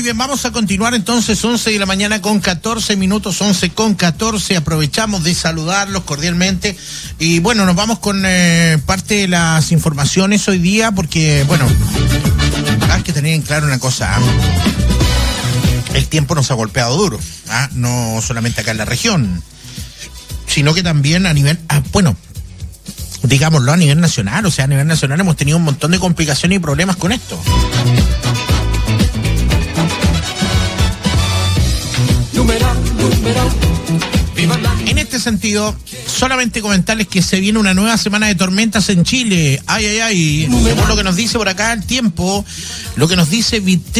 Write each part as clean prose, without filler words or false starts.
Muy bien, vamos a continuar entonces, 11 de la mañana con 14 minutos, 11 con 14. Aprovechamos de saludarlos cordialmente. Y bueno, nos vamos con parte de las informaciones hoy día, porque, bueno, hay que tener en claro una cosa. El tiempo nos ha golpeado duro, no solamente acá en la región, sino que también a nivel, digámoslo, a nivel nacional. O sea, a nivel nacional hemos tenido un montón de complicaciones y problemas con esto. En este sentido, solamente comentarles que se viene una nueva semana de tormentas en Chile. Ay. Según lo que nos dice por acá el tiempo, lo que nos dice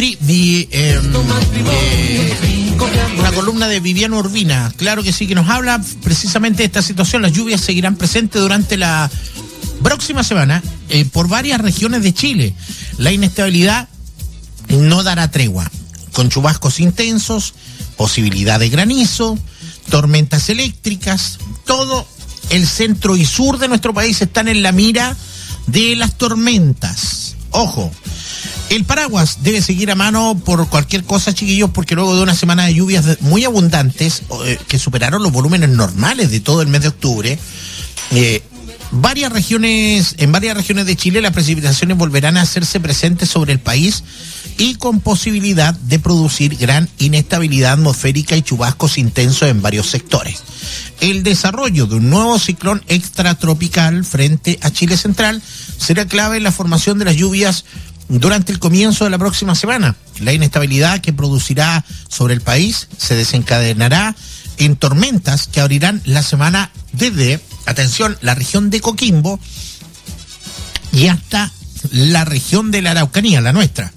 una columna de Viviana Urbina. Claro que sí, que nos habla precisamente de esta situación. Las lluvias seguirán presentes durante la próxima semana por varias regiones de Chile. La inestabilidad no dará tregua, con chubascos intensos, posibilidad de granizo, tormentas eléctricas. Todo el centro y sur de nuestro país están en la mira de las tormentas. Ojo, el paraguas debe seguir a mano por cualquier cosa, chiquillos, porque luego de una semana de lluvias muy abundantes, que superaron los volúmenes normales de todo el mes de octubre, en varias regiones de Chile las precipitaciones volverán a hacerse presentes sobre el país y con posibilidad de producir gran inestabilidad atmosférica y chubascos intensos en varios sectores. El desarrollo de un nuevo ciclón extratropical frente a Chile Central será clave en la formación de las lluvias durante el comienzo de la próxima semana. La inestabilidad que producirá sobre el país se desencadenará en tormentas que abrirán la semana desde, atención, la región de Coquimbo y hasta la región de la Araucanía, la nuestra.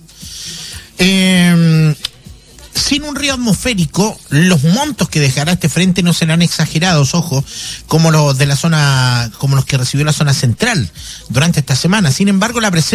Sin un río atmosférico, los montos que dejará este frente no serán exagerados, ojo, como los que recibió la zona central durante esta semana. Sin embargo, la presencia